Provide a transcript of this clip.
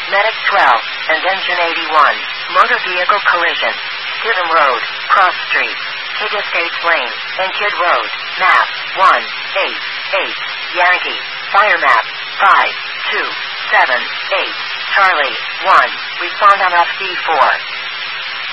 Medic 12, and Engine 81. Motor vehicle collision. Stidham Road, Cross Street. Kid Estates Lane, and Kid Road. Map 188. Yankee. Fire map 5278. Charlie 1. Respond on FD4.